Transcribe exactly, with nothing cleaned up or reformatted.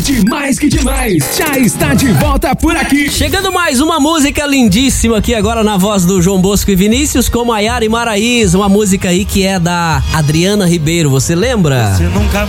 Demais que demais, já está de volta por aqui. Chegando mais uma música lindíssima aqui agora na voz do João Bosco e Vinícius com Maiara e Maraísa, uma música aí que é da Adriana Ribeiro, você lembra? Você nunca